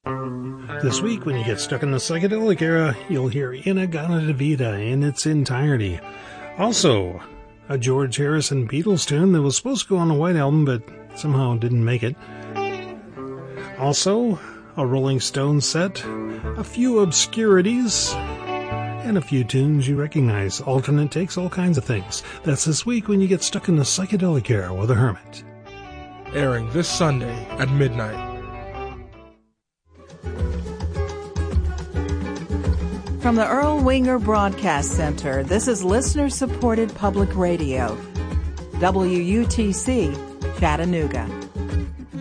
This week, when you get stuck in the psychedelic era, you'll hear In-A-Gadda-Da-Vida in its entirety. Also, a George Harrison Beatles tune that was supposed to go on the White Album, but somehow didn't make it. Also, a Rolling Stones set, a few obscurities, and a few tunes you recognize, alternate takes, all kinds of things. That's this week when you get stuck in the psychedelic era with a hermit. Airing this Sunday at midnight. From the Earl Winger Broadcast Center, this is listener-supported public radio. WUTC, Chattanooga.